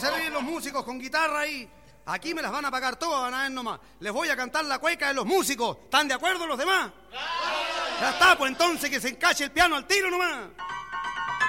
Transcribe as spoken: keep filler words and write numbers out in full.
servir los músicos con guitarra ahí. Aquí me las van a pagar todas, van a ver nomás. Les voy a cantar la cueca de los músicos. ¿Están de acuerdo los demás? ¡Claro! Ya está, pues entonces que se encache el piano al tiro nomás.